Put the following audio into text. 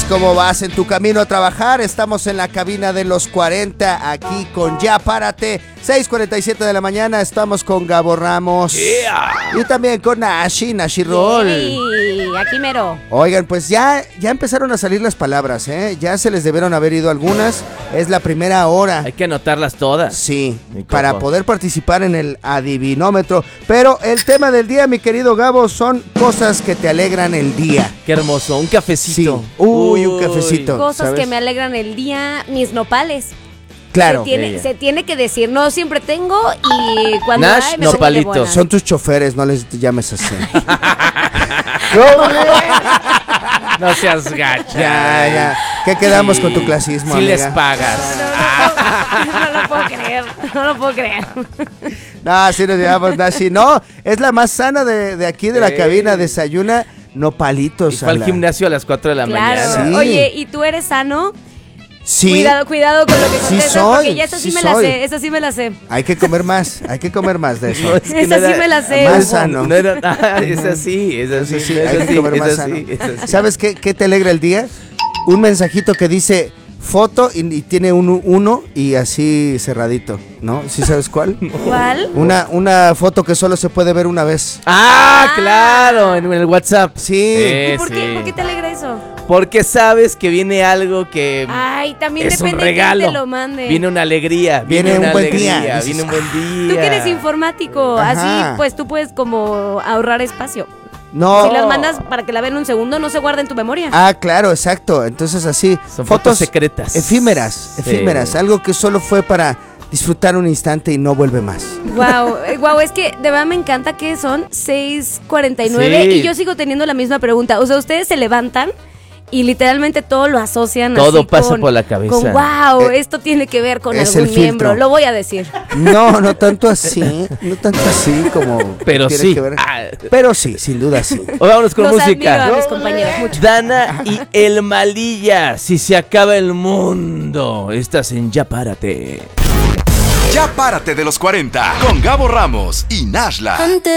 ¿cómo vas en tu camino a trabajar? Estamos en la cabina de los 40, aquí con Ya Párate. 6:47 de la mañana, estamos con Gabo Ramos. Y también con Nashi Roll. Aquí mero. Oigan, pues ya empezaron a salir las palabras, ¿eh? Ya se les debieron haber ido algunas. Es la primera hora. Hay que anotarlas todas. Sí, para poder participar en el adivinómetro. Pero el tema del día, mi querido Gabo, son cosas que te alegran el día. Qué hermoso, un cafecito. Sí. Uy, un cafecito. Cosas ¿sabes? que me alegran el día, mis nopales. Claro. Se tiene que decir, no siempre tengo y cuando Nash, hay me pongo de nopalitos. buenas. Son tus choferes, no les llames así. No seas gacha. Ya. ¿Qué quedamos con tu clasismo, Si amiga? les pagas. No lo puedo creer. No, sí nos llamamos Nashi. No, es la más sana de aquí de la cabina. Desayuna nopalitos. Y fue al gimnasio a las 4 de la Claro. mañana. Sí. Oye, ¿y tú eres sano? Sí. Cuidado con lo que contestas, soy, porque ya esa sí me la soy. sé, esa sí me la sé. Hay que comer más de eso. No, es que Esa no sí era- me la sé. Más sano. No era, es así, es así. Sí, es hay que así, comer es más así, sano. es así. ¿Sabes qué te alegra el día? Un mensajito que dice foto y tiene un 1 y así cerradito, ¿no? ¿Sí sabes cuál? ¿Cuál? Una foto que solo se puede ver una vez. Claro, en el WhatsApp. Sí. ¿Y por qué te alegra eso? Porque sabes que viene algo que Ay, también es un depende de regalo. quién te lo mande. Viene una alegría. Viene una un buen alegría, día. Viene un buen día. Tú que eres informático, Ajá. así pues tú puedes como ahorrar espacio. No. Si las mandas para que la vean un segundo, no se guarda en tu memoria. Ah, claro, exacto. Entonces así, Son fotos secretas. efímeras, algo que solo fue para disfrutar un instante y no vuelve más. Wow, es que de verdad me encanta que son 6:49 Sí. y yo sigo teniendo la misma pregunta. O sea, ustedes se levantan y literalmente todo lo asocian Todo así pasa por la cabeza. Con wow, esto tiene que ver con es algún el filtro. miembro. Lo voy a decir. No tanto así, como Pero tiene sí. que ver. Pero sí, sin duda sí. O vámonos con Los música. admiro a mis compañeros mucho. Dana y el Malilla, si se acaba el mundo. Estás en Ya Párate. Ya Párate de los 40 con Gabo Ramos y Nashla. Antes